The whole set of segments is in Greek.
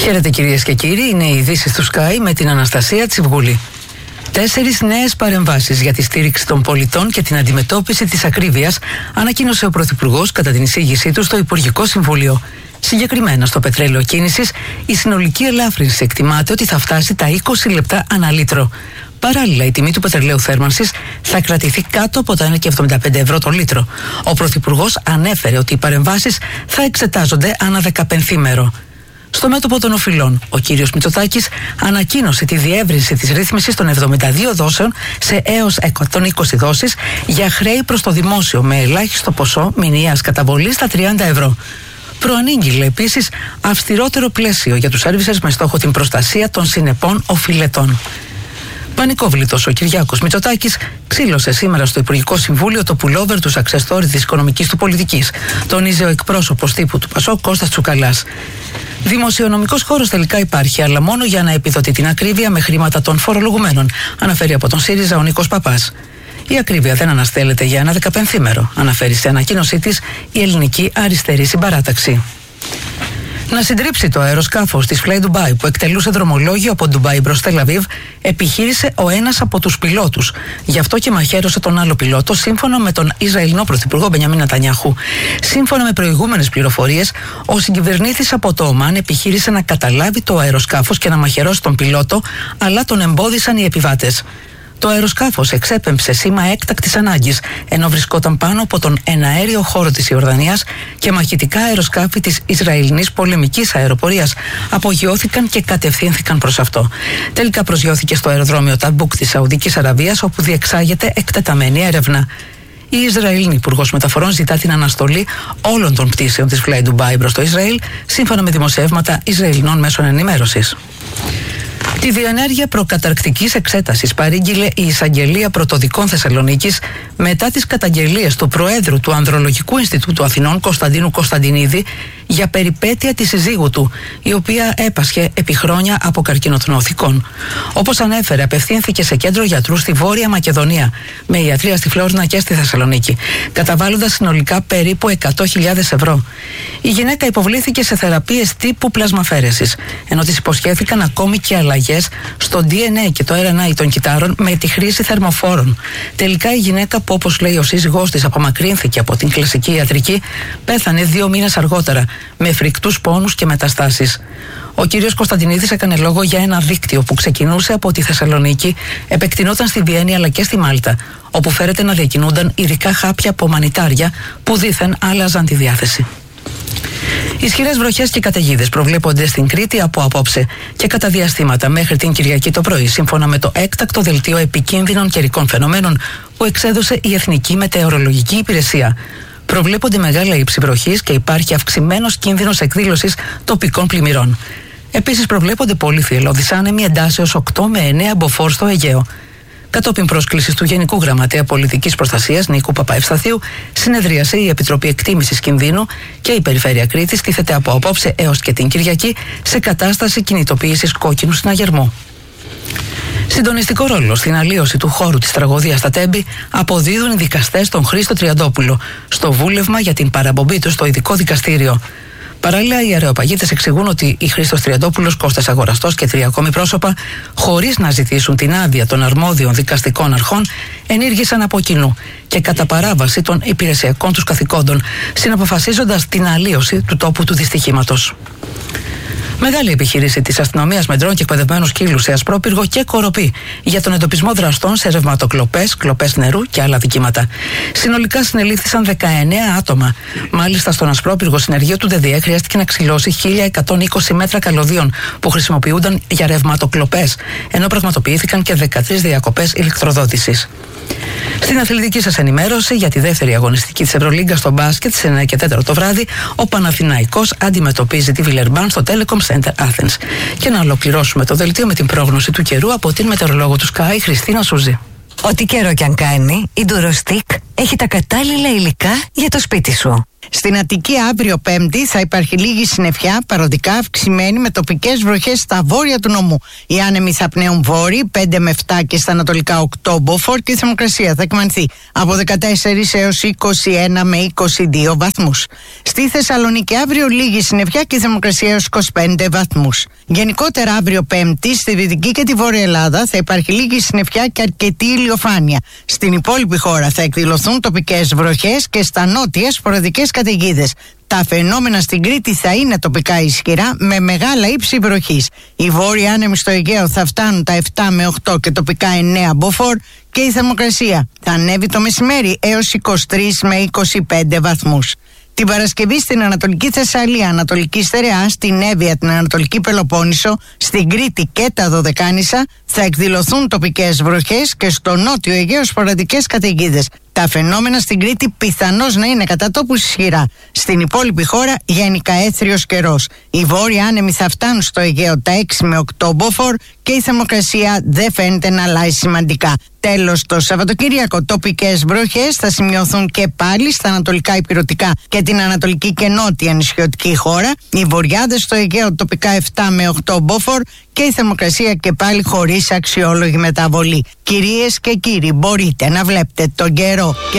Χαίρετε κυρίες και κύριοι, είναι οι ειδήσεις του Sky με την Αναστασία Τσιβγούλη. 4 νέες παρεμβάσεις για τη στήριξη των πολιτών και την αντιμετώπιση της ακρίβειας ανακοίνωσε ο Πρωθυπουργός κατά την εισήγησή του στο Υπουργικό Συμβούλιο. Συγκεκριμένα στο πετρέλαιο κίνησης, η συνολική ελάφρυνση εκτιμάται ότι θα φτάσει τα 20 λεπτά ανά λίτρο. Παράλληλα, η τιμή του πετρελαίου θέρμανσης θα κρατηθεί κάτω από τα 1,75 ευρώ το λίτρο. Ο Πρωθυπουργός ανέφερε ότι οι παρεμβάσεις θα εξετάζονται ανά 15ήμερο. Στο μέτωπο των οφειλών, ο κύριος Μητσοτάκης ανακοίνωσε τη διεύρυνση της ρύθμισης των 72 δόσεων σε έως 120 δόσεις για χρέη προς το δημόσιο με ελάχιστο ποσό μηνιαίας καταβολής στα 30 ευρώ. Προανήγγειλε επίσης αυστηρότερο πλαίσιο για τους σέρβισες με στόχο την προστασία των συνεπών οφειλετών. Πανικόβλητος ο Κυριάκος Μητσοτάκης ξύλωσε σήμερα στο Υπουργικό Συμβούλιο το pullover του success story της οικονομικής του πολιτικής, τονίζει ο εκπρόσωπος τύπου του ΠΑΣΟΚ Κώστας Τσουκαλάς. Δημοσιονομικός χώρος τελικά υπάρχει, αλλά μόνο για να επιδοτεί την ακρίβεια με χρήματα των φορολογουμένων, αναφέρει από τον ΣΥΡΙΖΑ ο Νίκος Παπάς. Η ακρίβεια δεν αναστέλλεται για ένα 15ήμερο, αναφέρει σε ανακοίνωσή της η Ελληνική Αριστερή Συμπαράταξη. Να συντρίψει το αεροσκάφος της Fly Dubai που εκτελούσε δρομολόγιο από Ντουμπάι προς Τελ Αβίβ επιχείρησε ο ένας από τους πιλότους. Γι' αυτό και μαχαίρωσε τον άλλο πιλότο, σύμφωνα με τον Ισραηλινό Πρωθυπουργό Μπενιαμίν Νετανιάχου. Σύμφωνα με προηγούμενες πληροφορίες, ο συγκυβερνήτης από το Ομάν επιχείρησε να καταλάβει το αεροσκάφος και να μαχαιρώσει τον πιλότο, αλλά τον εμπόδισαν οι επιβάτες. Το αεροσκάφος εξέπεμψε σήμα έκτακτης ανάγκης, ενώ βρισκόταν πάνω από τον εναέριο χώρο της Ιορδανίας και μαχητικά αεροσκάφη της Ισραηλινής πολεμικής αεροπορίας απογειώθηκαν και κατευθύνθηκαν προς αυτό. Τελικά προσγειώθηκε στο αεροδρόμιο Ταμπούκ της Σαουδικής Αραβίας, όπου διεξάγεται εκτεταμένη έρευνα. Η Ισραηλινή Υπουργός Μεταφορών ζητά την αναστολή όλων των πτήσεων της Fly Dubai προς το Ισραήλ, σύμφωνα με δημοσιεύματα Ισραηλινών μέσων ενημέρωσης. Τη διενέργεια προκαταρκτικής εξέτασης παρήγγειλε η Εισαγγελία Πρωτοδικών Θεσσαλονίκης μετά τις καταγγελίες του Προέδρου του Ανδρολογικού Ινστιτούτου Αθηνών Κωνσταντίνου Κωνσταντινίδη για περιπέτεια της συζύγου του, η οποία έπασχε επί χρόνια από καρκίνο των οθικών. Όπως ανέφερε, απευθύνθηκε σε κέντρο γιατρού στη Βόρεια Μακεδονία, με ιατρία στη Φλόρινα και στη Θεσσαλονίκη, καταβάλλοντας συνολικά περίπου 100.000 ευρώ. Η γυναίκα υποβλήθηκε σε θεραπείες τύπου πλασμαφέρεσης, ενώ της υποσχέθηκαν ακόμη και αλλαγές στο DNA και το RNA των κυττάρων με τη χρήση θερμοφόρων. Τελικά η γυναίκα, που όπως λέει ο σύζυγός της απομακρύνθηκε από την κλασική ιατρική, πέθανε 2 μήνες αργότερα με φρικτούς πόνους και μεταστάσεις. Ο κύριος Κωνσταντινίδης έκανε λόγο για ένα δίκτυο που ξεκινούσε από τη Θεσσαλονίκη, επεκτηνόταν στη Βιέννη αλλά και στη Μάλτα, όπου φέρεται να διακινούνταν ειδικά χάπια από μανιτάρια που δήθεν άλλαζαν τη διάθεση. Ισχυρές βροχές και καταιγίδες προβλέπονται στην Κρήτη από απόψε και κατά διαστήματα μέχρι την Κυριακή το πρωί, σύμφωνα με το έκτακτο δελτίο επικίνδυνων καιρικών φαινομένων που εξέδωσε η Εθνική Μετεωρολογική Υπηρεσία. Προβλέπονται μεγάλα ύψη βροχής και υπάρχει αυξημένος κίνδυνος εκδήλωσης τοπικών πλημμυρών. Επίσης προβλέπονται πολύ θυελλώδεις άνεμοι εντάσεως 8 με 9 μποφόρ στο Αιγαίο. Κατόπιν πρόσκλησης του Γενικού Γραμματέα Πολιτικής Προστασίας Νίκου Παπαευσταθίου, συνεδρίασε η Επιτροπή Εκτίμησης Κινδύνου και η Περιφέρεια Κρήτης τίθεται από απόψε έως και την Κυριακή σε κατάσταση κινητοποίησης κόκκινου συναγερμού. Συντονιστικό ρόλο στην αλλίωση του χώρου της τραγωδίας στα Τέμπη αποδίδουν οι δικαστές τον Χρήστο Τριαντόπουλο στο βούλευμα για την παραπομπή του στο ειδικό δικαστήριο. Παράλληλα, οι αρεοπαγίτες εξηγούν ότι η Χρήστος Τριαντόπουλος, Κώστας Αγοραστός και 3 ακόμη πρόσωπα, χωρίς να ζητήσουν την άδεια των αρμόδιων δικαστικών αρχών, ενήργησαν από κοινού και κατά παράβαση των υπηρεσιακών τους καθηκόντων, συναποφασίζοντας την αλλίωση του τόπου του δυστυχήματος. Μεγάλη επιχείρηση της αστυνομίας με ντρόν και εκπαιδευμένους σκύλους σε Ασπρόπυργο και Κοροπή για τον εντοπισμό δραστών σε ρευματοκλοπές, κλοπές νερού και άλλα δικήματα. Συνολικά συνελήφθησαν 19 άτομα. Μάλιστα, στον Ασπρόπυργο συνεργείο του ΔΔΕ χρειάστηκε να ξυλώσει 1.120 μέτρα καλωδίων που χρησιμοποιούνταν για ρευματοκλοπές, ενώ πραγματοποιήθηκαν και 13 διακοπές ηλεκτροδότησης. Στην αθλητική σας ενημέρωση για τη δεύτερη αγωνιστική της Ευρωλίγκα στο μπάσκετ στις 9 και 4 το βράδυ, ο Παναθηναϊκός αντιμετωπίζει τη Βιλερμπάν στο Telecom Center Athens. Και να ολοκληρώσουμε το δελτίο με την πρόγνωση του καιρού από την μετεωρολόγο του Sky, Χριστίνα Σούζη. Ό,τι καιρό κι αν κάνει, η Durostec έχει τα κατάλληλα υλικά για το σπίτι σου. Στην Αττική αύριο Πέμπτη θα υπάρχει λίγη συννεφιά, παροδικά αυξημένη με τοπικές βροχές στα βόρεια του νομού. Οι άνεμοι θα πνέουν βόρειοι 5 με 7 και στα ανατολικά 8 μποφόρ και η θερμοκρασία θα εκμανθεί από 14 έως 21 με 22 βαθμούς. Στη Θεσσαλονίκη αύριο λίγη συννεφιά και η θερμοκρασία έως 25 βαθμούς. Γενικότερα αύριο Πέμπτη στη Δυτική και τη Βόρεια Ελλάδα θα υπάρχει λίγη συννεφιά και αρκετή ηλιοφάνεια. Στην υπόλοιπη χώρα θα εκδηλωθούν τοπικές βροχές και στα νότια σποραδικές καταιγίδες. Τα φαινόμενα στην Κρήτη θα είναι τοπικά ισχυρά με μεγάλα ύψη βροχής. Οι βόρειοι άνεμοι στο Αιγαίο θα φτάνουν τα 7 με 8 και τοπικά 9 μποφόρ και η θερμοκρασία θα ανέβει το μεσημέρι έως 23 με 25 βαθμούς. Την Παρασκευή στην Ανατολική Θεσσαλία, Ανατολική Στερεά, στην Εύβοια, την Ανατολική Πελοπόννησο, στην Κρήτη και τα Δωδεκάνησα θα εκδηλωθούν τοπικές βροχές και στο νότιο Αιγαίο σποραδικές καταιγίδες. Τα φαινόμενα στην Κρήτη πιθανώς να είναι κατά τόπους ισχυρά. Στην υπόλοιπη χώρα γενικά έθριος καιρός. Οι βόρειοι άνεμοι θα φτάνουν στο Αιγαίο τα 6 με 8 μποφόρ και η θερμοκρασία δεν φαίνεται να αλλάζει σημαντικά. Τέλος, το Σαββατοκύριακο τοπικές βροχές θα σημειωθούν και πάλι στα ανατολικά ηπειρωτικά και την ανατολική και νότια νησιωτική χώρα. Οι βορειάδες στο Αιγαίο τοπικά 7 με 8 μποφόρ και η θερμοκρασία και πάλι χωρίς αξιόλογη μεταβολή. Κυρίες και κύριοι, μπορείτε να βλέπετε τον καιρό και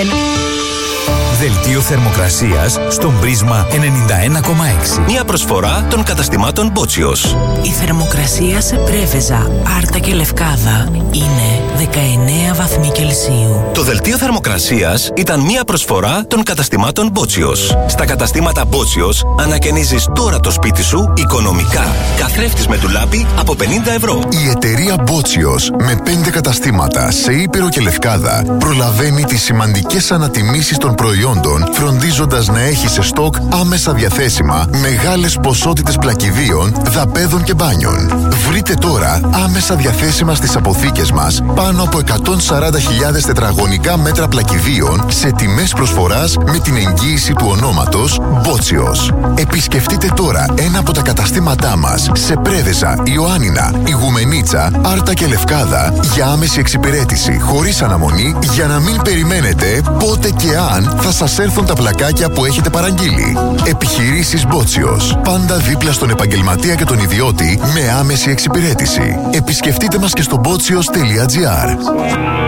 Δελτίο θερμοκρασίας στον Πρίσμα 91,6. Μια προσφορά των καταστημάτων Μπότσιος. Η θερμοκρασία σε Πρέβεζα, Άρτα και Λευκάδα είναι 19 βαθμοί Κελσίου. Το δελτίο θερμοκρασίας ήταν μια προσφορά των καταστημάτων Μπότσιος. Στα καταστήματα Μπότσιος ανακαινίζεις τώρα το σπίτι σου οικονομικά. Καθρέφτης με ντουλάπι από 50 ευρώ. Η εταιρεία Μπότσιος με 5 καταστήματα σε Ήπειρο και Λευκάδα προλαβαίνει τις σημαντικές ανατιμήσεις των προϊόντων, φροντίζοντας να έχει σε στόκ άμεσα διαθέσιμα μεγάλες ποσότητες πλακιδίων, δαπέδων και μπάνιων. Βρείτε τώρα άμεσα διαθέσιμα στις αποθήκες μας πάνω από 140.000 τετραγωνικά μέτρα πλακιδίων σε τιμές προσφοράς με την εγγύηση του ονόματος Μπότσιος. Επισκεφτείτε τώρα ένα από τα καταστήματά μας σε Πρέβεζα, Ιωάννινα, Ιγουμενίτσα, Άρτα και Λευκάδα για άμεση εξυπηρέτηση χωρίς αναμονή για να μην περιμένετε πότε και αν θα σας έρθουν τα πλακάκια που έχετε παραγγείλει. Επιχειρήσεις Μπότσιος. Πάντα δίπλα στον επαγγελματία και τον ιδιώτη με άμεση εξυπηρέτηση. Επισκεφτείτε μας και στο botsios.gr.